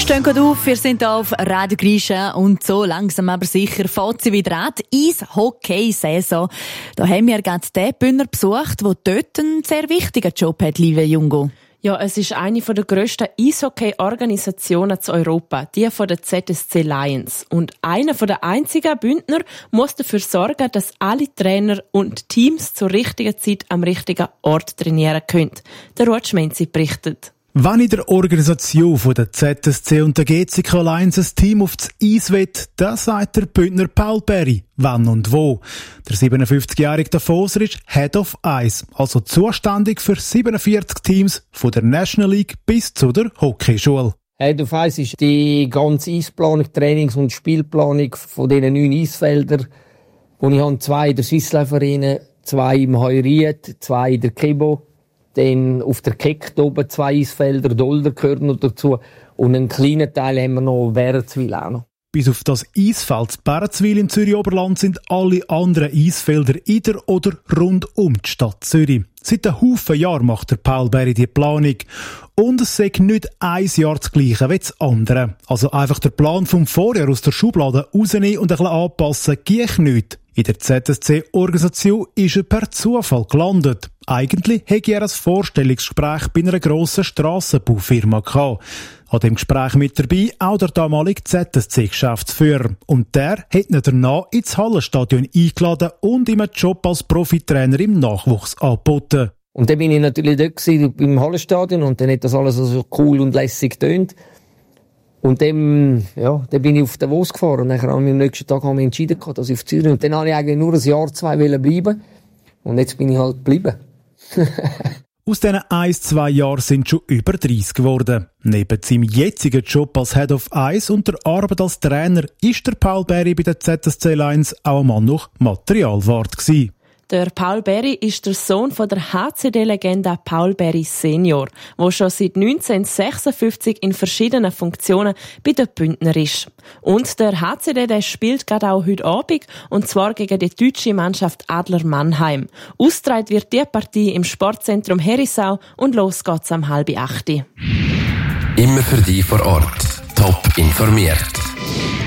Stehen gut auf, wir sind auf Radio Grisha und so langsam aber sicher fährt sie wieder an. Die Eishockey-Saison. Da haben wir gerade den Bündner besucht, der dort einen sehr wichtigen Job hat, liebe Jungo. Ja, es ist eine der grössten Eishockey-Organisationen zu Europa, die von der ZSC Lions. Und einer der einzigen Bündner muss dafür sorgen, dass alle Trainer und Teams zur richtigen Zeit am richtigen Ort trainieren können. Der Ruud Schmenzi berichtet. Wenn in der Organisation von der ZSC und der GCK Lions ein Team auf das Eis will, dann sagt der Bündner Paul Berry, wann und wo. Der 57-jährige Davoser ist Head of Ice, also zuständig für 47 Teams von der National League bis zu der Hockeyschule. Head of Ice ist die ganze Eisplanung, Trainings- und Spielplanung von diesen 9 Eisfeldern, wo ich habe 2 in der Swiss Life Arena, 2 im Heuriet, 2 in der Kibo. Dann auf der Keck oben 2 Eisfelder, Dolder gehören noch dazu. Und einen kleinen Teil haben wir noch Bärenzwil auch noch. Bis auf das Eisfeld Bärenzwil im Zürich-Oberland sind alle anderen Eisfelder in der oder rund um die Stadt Zürich. Seit einem Haufen Jahren macht der Paul Berry die Planung. Und es sei nicht ein Jahr das Gleiche wie das andere. Also einfach der Plan vom Vorjahr aus der Schublade rausnehmen und ein bisschen anpassen, geht nicht. In der ZSC-Organisation ist er per Zufall gelandet. Eigentlich hätte er ein Vorstellungsgespräch bei einer grossen Strassenbaufirma gehabt. An dem Gespräch mit dabei auch der damalige ZSC-Geschäftsführer. Und der hat ihn danach ins Hallenstadion eingeladen und ihm einen Job als Profitrainer im Nachwuchs angeboten. Und dann bin ich natürlich dort im Hallenstadion und dann hat das alles so cool und lässig getönt. Und dann bin ich auf Davos gefahren und dann am nächsten Tag haben wir entschieden, dass ich auf Zürich. Und dann wollte ich eigentlich nur ein Jahr, 2 bleiben. Und jetzt bin ich halt geblieben. Aus diesen 1-2 Jahren sind schon über 30 geworden. Neben seinem jetzigen Job als Head of Ice und der Arbeit als Trainer ist der Paul Berry bei der ZSC Lions auch ein Mann noch Materialwart gewesen. Der Paul Berry ist der Sohn von der HCD-Legende Paul Berry Senior, der schon seit 1956 in verschiedenen Funktionen bei den Bündner ist. Und der HCD der spielt gerade auch heute Abend, und zwar gegen die deutsche Mannschaft Adler Mannheim. Ausgetragen wird die Partie im Sportzentrum Herisau und los geht's um 7:30. Immer für dich vor Ort. Top informiert.